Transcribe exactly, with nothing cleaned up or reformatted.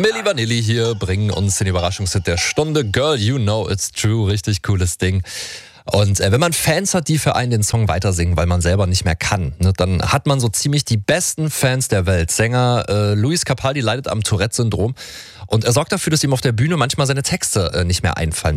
Milli Vanilli hier bringen uns den Überraschungshit der Stunde. Girl, you know it's true. Richtig cooles Ding. Und äh, wenn man Fans hat, die für einen den Song weitersingen, weil man selber nicht mehr kann, ne, dann hat man so ziemlich die besten Fans der Welt. Sänger äh, Luis Capaldi leidet am Tourette-Syndrom und er sorgt dafür, dass ihm auf der Bühne manchmal seine Texte äh, nicht mehr einfallen.